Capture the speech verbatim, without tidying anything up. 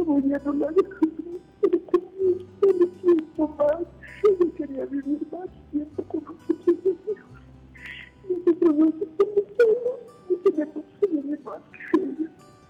como ya no la pero tenía tiempo más, yo quería vivir más tiempo con nosotros los hijos. Nosotros nos